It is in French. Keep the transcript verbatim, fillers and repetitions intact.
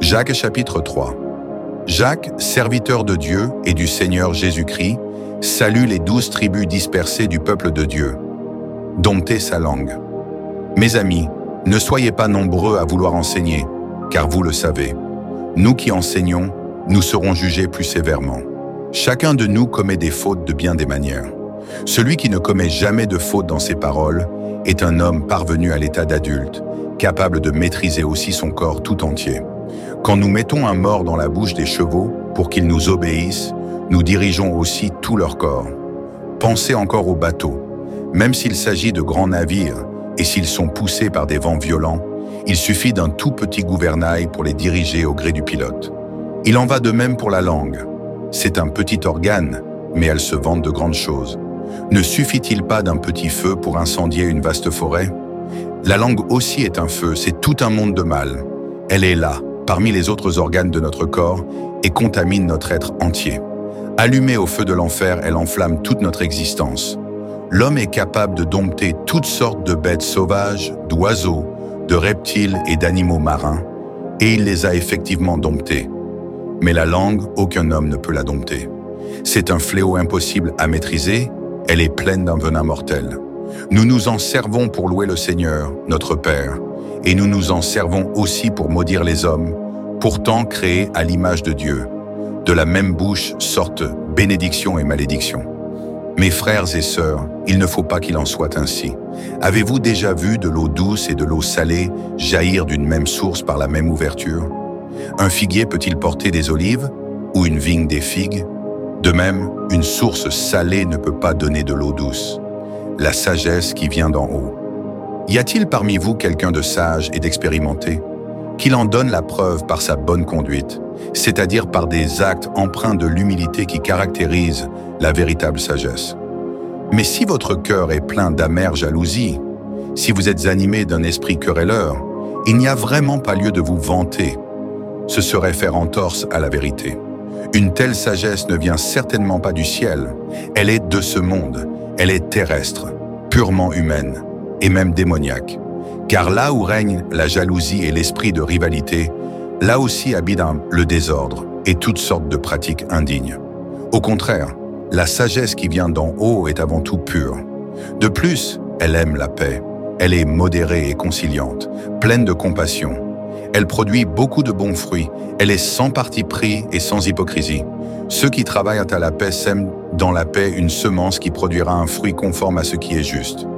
Jacques chapitre trois. Jacques, serviteur de Dieu et du Seigneur Jésus-Christ, salue les douze tribus dispersées du peuple de Dieu. Domptez sa langue. Mes amis, ne soyez pas nombreux à vouloir enseigner, car vous le savez. Nous qui enseignons, nous serons jugés plus sévèrement. Chacun de nous commet des fautes de bien des manières. Celui qui ne commet jamais de faute dans ses paroles est un homme parvenu à l'état d'adulte, capable de maîtriser aussi son corps tout entier. Quand nous mettons un mors dans la bouche des chevaux pour qu'ils nous obéissent, nous dirigeons aussi tout leur corps. Pensez encore aux bateaux. Même s'il s'agit de grands navires et s'ils sont poussés par des vents violents, il suffit d'un tout petit gouvernail pour les diriger au gré du pilote. Il en va de même pour la langue. C'est un petit organe, mais elle se vante de grandes choses. Ne suffit-il pas d'un petit feu pour incendier une vaste forêt? La langue aussi est un feu, c'est tout un monde de mal. Elle est là, parmi les autres organes de notre corps, et contamine notre être entier. Allumée au feu de l'enfer, elle enflamme toute notre existence. L'homme est capable de dompter toutes sortes de bêtes sauvages, d'oiseaux, de reptiles et d'animaux marins, et il les a effectivement domptés. Mais la langue, aucun homme ne peut la dompter. C'est un fléau impossible à maîtriser, elle est pleine d'un venin mortel. Nous nous en servons pour louer le Seigneur, notre Père, et nous nous en servons aussi pour maudire les hommes, pourtant créés à l'image de Dieu. De la même bouche sortent bénédiction et malédiction. Mes frères et sœurs, il ne faut pas qu'il en soit ainsi. Avez-vous déjà vu de l'eau douce et de l'eau salée jaillir d'une même source par la même ouverture? Un figuier peut-il porter des olives ou une vigne des figues? De même, une source salée ne peut pas donner de l'eau douce. La sagesse qui vient d'en haut. Y a-t-il parmi vous quelqu'un de sage et d'expérimenté? Qu'il en donne la preuve par sa bonne conduite, c'est-à-dire par des actes empreints de l'humilité qui caractérisent la véritable sagesse. Mais si votre cœur est plein d'amère jalousie, si vous êtes animé d'un esprit querelleur, il n'y a vraiment pas lieu de vous vanter. Ce serait faire entorse à la vérité. Une telle sagesse ne vient certainement pas du ciel. Elle est de ce monde. Elle est terrestre, purement humaine, et même démoniaque. Car là où règne la jalousie et l'esprit de rivalité, là aussi habite le désordre et toutes sortes de pratiques indignes. Au contraire, la sagesse qui vient d'en haut est avant tout pure. De plus, elle aime la paix. Elle est modérée et conciliante, pleine de compassion. Elle produit beaucoup de bons fruits. Elle est sans parti pris et sans hypocrisie. Ceux qui travaillent à la paix sèment dans la paix une semence qui produira un fruit conforme à ce qui est juste.